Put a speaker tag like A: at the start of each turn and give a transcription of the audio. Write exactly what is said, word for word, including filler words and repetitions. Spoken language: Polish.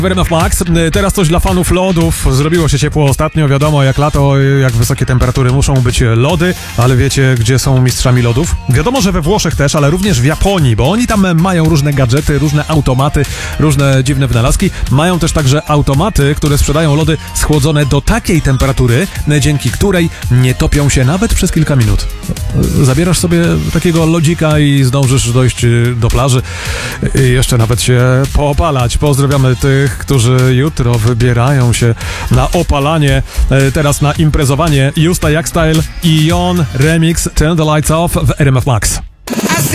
A: W R M F Max. Teraz coś dla fanów lodów. Zrobiło się ciepło ostatnio, wiadomo, jak lato, jak wysokie temperatury, muszą być lody, ale wiecie, gdzie są mistrzami lodów? Wiadomo, że we Włoszech też, ale również w Japonii, bo oni tam mają różne gadżety, różne automaty, różne dziwne wynalazki. Mają też także automaty, które sprzedają lody schłodzone do takiej temperatury, dzięki której nie topią się nawet przez kilka minut. Zabierasz sobie takiego lodzika i zdążysz dojść do plaży i jeszcze nawet się poopalać. Pozdrawiamy tych, którzy jutro wybierają się na opalanie, teraz na imprezowanie. Justa Jak Style i Jon Remix Turn the Lights Off w R M F Max.